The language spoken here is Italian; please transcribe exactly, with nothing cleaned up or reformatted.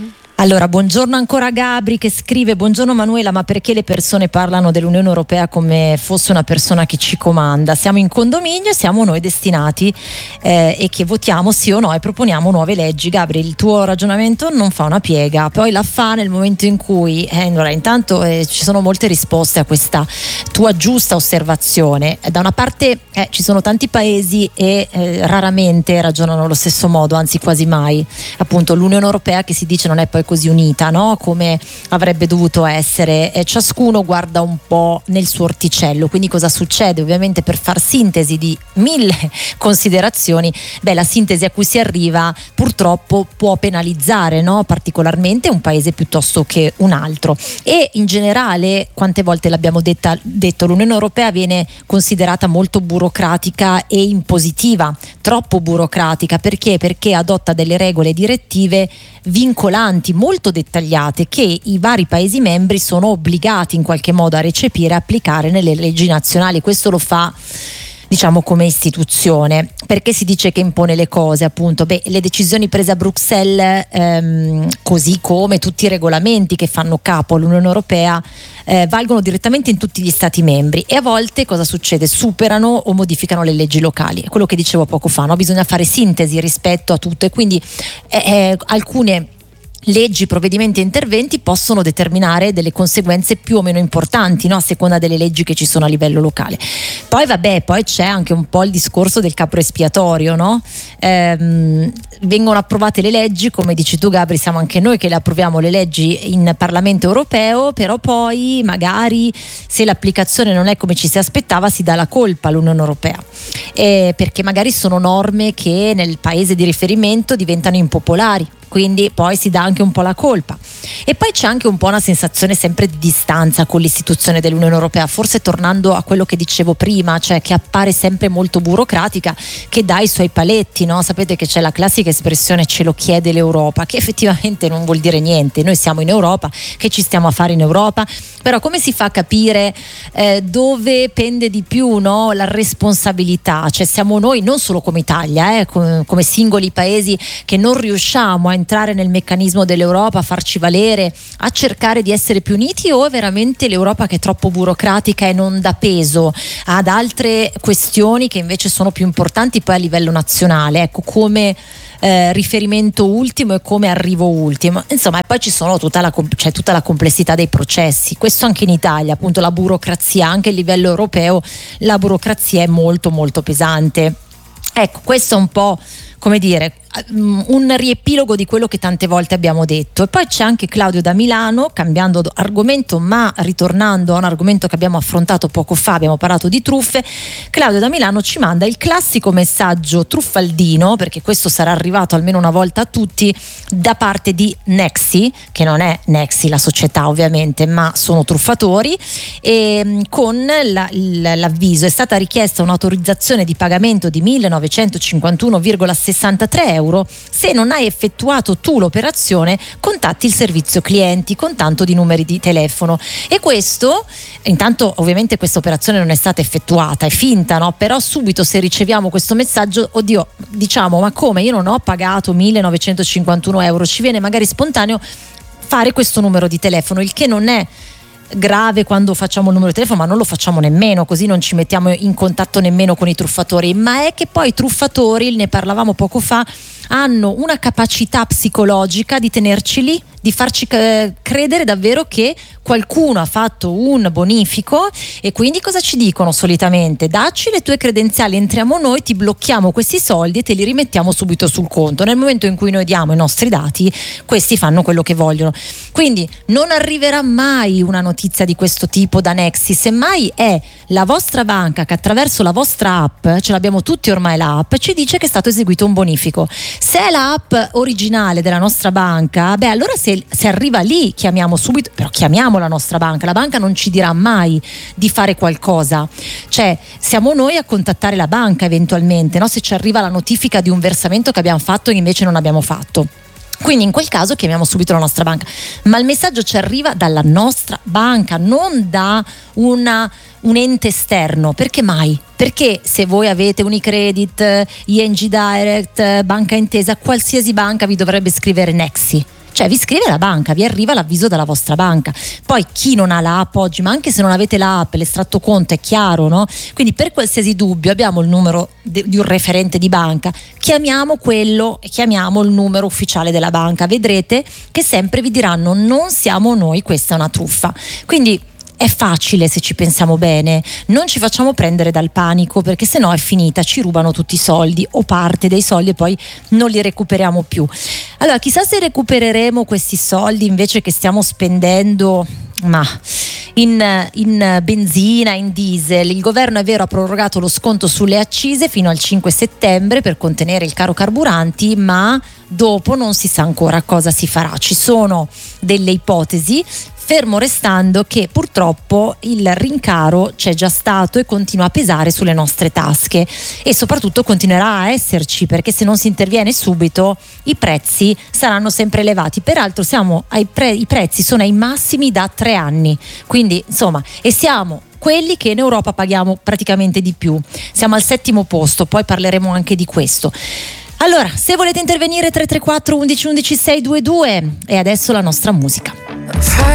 Allora, buongiorno ancora Gabri che scrive: buongiorno Manuela, ma perché le persone parlano dell'Unione Europea come fosse una persona che ci comanda? Siamo in condominio, siamo noi destinati eh, e che votiamo sì o no e proponiamo nuove leggi. Gabri, il tuo ragionamento non fa una piega, poi la fa nel momento in cui eh, allora, intanto eh, ci sono molte risposte a questa tua giusta osservazione. Da una parte eh, ci sono tanti paesi e eh, raramente ragionano allo stesso modo, anzi quasi mai. Appunto l'Unione Europea, che si dice non è poi così unita, no? Come avrebbe dovuto essere, e ciascuno guarda un po' nel suo orticello. Quindi cosa succede? Ovviamente, per far sintesi di mille considerazioni, beh, la sintesi a cui si arriva purtroppo può penalizzare, no? Particolarmente un paese piuttosto che un altro. E in generale, quante volte l'abbiamo detta, detto, l'Unione Europea viene considerata molto burocratica e impositiva, troppo burocratica. Perché? Perché adotta delle regole e direttive vincolanti, molto dettagliate, che i vari Paesi membri sono obbligati in qualche modo a recepire e applicare nelle leggi nazionali. Questo lo fa, diciamo, come istituzione. Perché si dice che impone le cose? Appunto, beh, le decisioni prese a Bruxelles, ehm, così come tutti i regolamenti che fanno capo all'Unione Europea, eh, valgono direttamente in tutti gli Stati membri, e a volte cosa succede? Superano o modificano le leggi locali. È quello che dicevo poco fa, no? Bisogna fare sintesi rispetto a tutto, e quindi eh, eh, alcune leggi, provvedimenti e interventi possono determinare delle conseguenze più o meno importanti, no? A seconda delle leggi che ci sono a livello locale. Poi vabbè, poi c'è anche un po' il discorso del capro espiatorio, no? Ehm, vengono approvate le leggi, come dici tu Gabri, siamo anche noi che le approviamo le leggi in Parlamento europeo, però poi magari se l'applicazione non è come ci si aspettava si dà la colpa all'Unione Europea, eh, perché magari sono norme che nel paese di riferimento diventano impopolari, quindi poi si dà anche un po' la colpa. E poi c'è anche un po' una sensazione sempre di distanza con l'istituzione dell'Unione Europea, forse tornando a quello che dicevo prima, cioè che appare sempre molto burocratica, che dà i suoi paletti, no? Sapete che c'è la classica espressione "ce lo chiede l'Europa", che effettivamente non vuol dire niente. Noi siamo in Europa, che ci stiamo a fare in Europa? Però come si fa a capire eh, dove pende di più, no? La responsabilità? Cioè siamo noi, non solo come Italia, eh, come, come singoli paesi, che non riusciamo a entrare nel meccanismo dell'Europa, a farci valere, a cercare di essere più uniti, o è veramente l'Europa che è troppo burocratica e non dà peso ad altre questioni che invece sono più importanti poi a livello nazionale, ecco, come eh, riferimento ultimo e come arrivo ultimo, insomma. E poi ci sono tutta la, c'è tutta la complessità dei processi, questo anche in Italia, appunto la burocrazia, anche a livello europeo la burocrazia è molto molto pesante. Ecco, questo è un po', come dire, un riepilogo di quello che tante volte abbiamo detto. E poi c'è anche Claudio da Milano, cambiando argomento ma ritornando a un argomento che abbiamo affrontato poco fa, abbiamo parlato di truffe. Claudio da Milano ci manda il classico messaggio truffaldino, perché questo sarà arrivato almeno una volta a tutti, da parte di Nexi, che non è Nexi la società ovviamente, ma sono truffatori, e con la, l'avviso: è stata richiesta un'autorizzazione di pagamento di millenovecentocinquantuno virgola sessantatré euro. Se non hai effettuato tu l'operazione, contatti il servizio clienti con tanto di numeri di telefono. E questo, intanto ovviamente questa operazione non è stata effettuata, è finta, no? Però subito se riceviamo questo messaggio, oddio, diciamo, ma come, io non ho pagato millenovecentocinquantuno euro, ci viene magari spontaneo fare questo numero di telefono, il che non è grave quando facciamo il numero di telefono, ma non lo facciamo nemmeno, così non ci mettiamo in contatto nemmeno con i truffatori. Ma è che poi i truffatori, ne parlavamo poco fa, hanno una capacità psicologica di tenerci lì, di farci eh, credere davvero che qualcuno ha fatto un bonifico, e quindi cosa ci dicono solitamente? Dacci le tue credenziali, entriamo noi, ti blocchiamo questi soldi e te li rimettiamo subito sul conto. Nel momento in cui noi diamo i nostri dati, questi fanno quello che vogliono. Quindi non arriverà mai una notizia di questo tipo da Nexi, semmai è la vostra banca che attraverso la vostra app, ce l'abbiamo tutti ormai l'app, ci dice che è stato eseguito un bonifico. Se è l'app originale della nostra banca, beh allora se, se arriva lì chiamiamo subito, però chiamiamo la nostra banca, la banca non ci dirà mai di fare qualcosa, cioè siamo noi a contattare la banca eventualmente, no? Se ci arriva la notifica di un versamento che abbiamo fatto e invece non abbiamo fatto. Quindi in quel caso chiamiamo subito la nostra banca, ma il messaggio ci arriva dalla nostra banca, non da una, un ente esterno. Perché mai? Perché se voi avete Unicredit, I N G Direct, Banca Intesa, qualsiasi banca vi dovrebbe scrivere Nexi. cioè vi scrive la banca, vi arriva l'avviso dalla vostra banca. Poi chi non ha l'app oggi, ma anche se non avete l'app, l'estratto conto è chiaro, no? Quindi per qualsiasi dubbio abbiamo il numero de- di un referente di banca, chiamiamo quello e chiamiamo il numero ufficiale della banca, vedrete che sempre vi diranno non siamo noi, questa è una truffa. Quindi è facile se ci pensiamo bene, non ci facciamo prendere dal panico, perché sennò è finita, ci rubano tutti i soldi o parte dei soldi e poi non li recuperiamo più. Allora chissà se recupereremo questi soldi invece che stiamo spendendo ma in, in benzina, in diesel. Il governo, è vero, ha prorogato lo sconto sulle accise fino al cinque settembre per contenere il caro carburanti, ma dopo non si sa ancora cosa si farà. Ci sono delle ipotesi, fermo restando che purtroppo il rincaro c'è già stato e continua a pesare sulle nostre tasche, e soprattutto continuerà a esserci, perché se non si interviene subito i prezzi saranno sempre elevati. Peraltro siamo ai pre- i prezzi sono ai massimi da tre anni, quindi insomma, e siamo quelli che in Europa paghiamo praticamente di più, siamo al settimo posto, poi parleremo anche di questo. Allora, se volete intervenire tre tre quattro undici undici sei due due, e adesso la nostra musica.